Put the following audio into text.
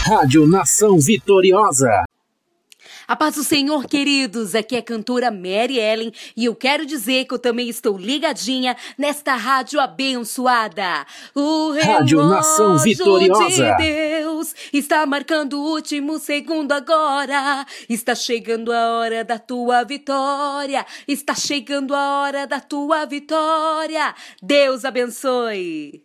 Rádio Nação Vitoriosa. A paz do Senhor, queridos, aqui é a cantora Mary Ellen e eu quero dizer que eu também estou ligadinha nesta rádio abençoada. O Rádio Nação Vitoriosa. de Deus está marcando o último segundo agora. Está chegando a hora da tua vitória. Está chegando a hora da tua vitória. Deus abençoe.